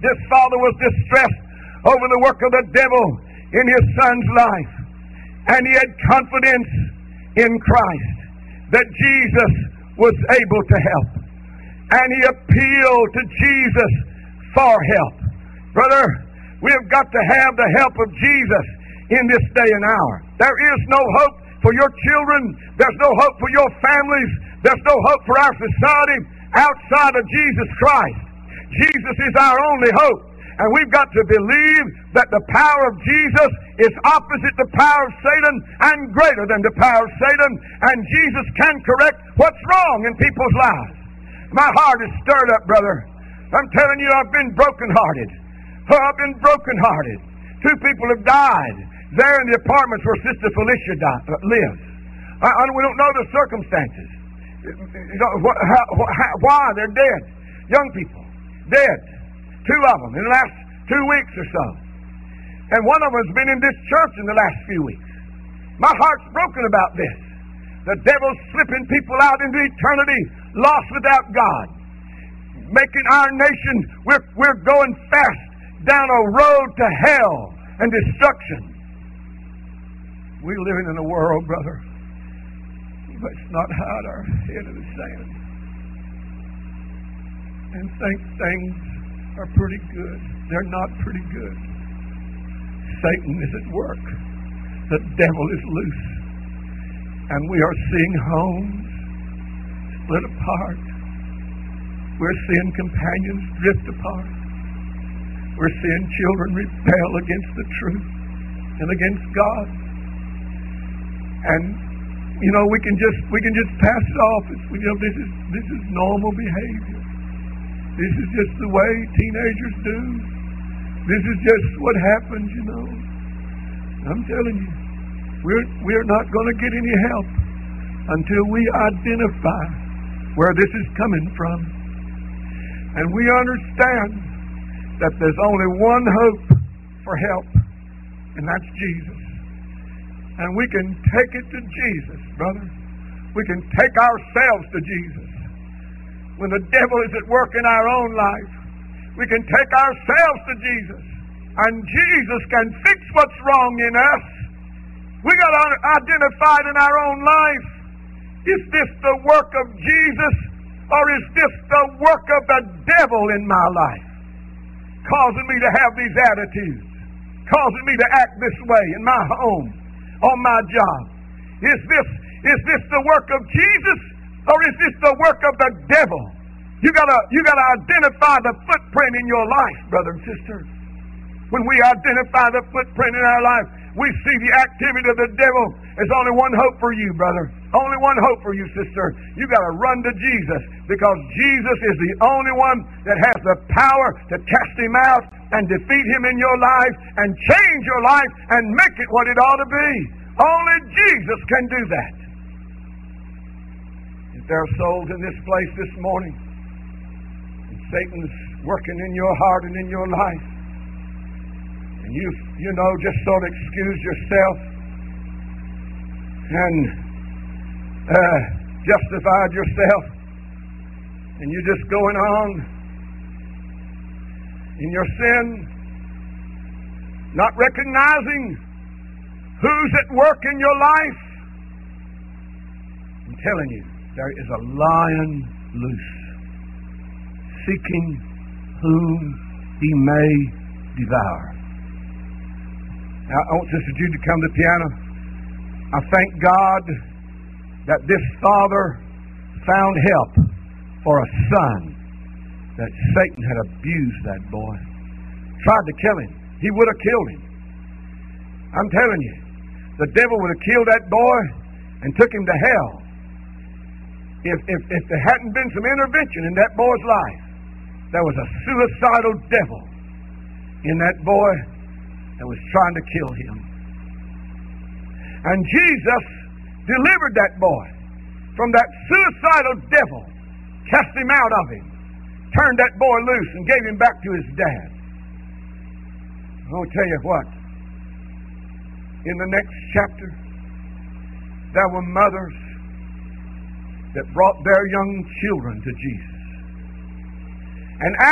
This father was distressed over the work of the devil in his son's life. And he had confidence in Christ that Jesus was able to help. And he appealed to Jesus for help. Brother, we have got to have the help of Jesus in this day and hour. There is no hope for your children. There's no hope for your families. There's no hope for our society outside of Jesus Christ. Jesus is our only hope. And we've got to believe that the power of Jesus is opposite the power of Satan and greater than the power of Satan. And Jesus can correct what's wrong in people's lives. My heart is stirred up, brother. I'm telling you, I've been brokenhearted. Oh, I've been brokenhearted. 2 people have died there in the apartments where Sister Felicia lives. We don't know the circumstances. Why? They're dead. Young people. Dead. 2 of them in the last 2 weeks or so. And one of them has been in this church in the last few weeks. My heart's broken about this. The devil's slipping people out into eternity, lost without God. Making our nation, we're going fast down a road to hell and destruction. We're living in a world, brother. Let's not hide our head in the sand and think things are pretty good. They're not pretty good. Satan is at work. The devil is loose. And we are seeing homes split apart. We're seeing companions drift apart. We're seeing children rebel against the truth and against God. And we can just pass it off as this is normal behavior. This is just the way teenagers do. This is just what happens, I'm telling you, we're not going to get any help until we identify where this is coming from. And we understand that there's only one hope for help, and that's Jesus. And we can take it to Jesus, brother. We can take ourselves to Jesus. When the devil is at work in our own life, we can take ourselves to Jesus. And Jesus can fix what's wrong in us. We got to identify it in our own life. Is this the work of Jesus, or is this the work of the devil in my life? Causing me to have these attitudes. Causing me to act this way in my home, on my job. Is this the work of Jesus, or is this the work of the devil? You gotta identify the footprint in your life, brother and sister. When we identify the footprint in our life, we see the activity of the devil. There's only one hope for you, brother. Only one hope for you, sister. You gotta run to Jesus, because Jesus is the only one that has the power to cast him out and defeat him in your life and change your life and make it what it ought to be. Only Jesus can do that. If there are souls in this place this morning, and Satan's working in your heart and in your life, and you just sort of excuse yourself and justified yourself, and you're just going on in your sin, not recognizing who's at work in your life. I'm telling you, there is a lion loose, seeking whom he may devour. Now, I want Sister Jude to come to the piano. I thank God that this father found help for a son that Satan had abused that boy. Tried to kill him. He would have killed him. I'm telling you, the devil would have killed that boy and took him to hell if there hadn't been some intervention in that boy's life. There was a suicidal devil in that boy that was trying to kill him. And Jesus delivered that boy from that suicidal devil, cast him out of him, turned that boy loose and gave him back to his dad. I'll tell you what, in the next chapter, there were mothers that brought their young children to Jesus. And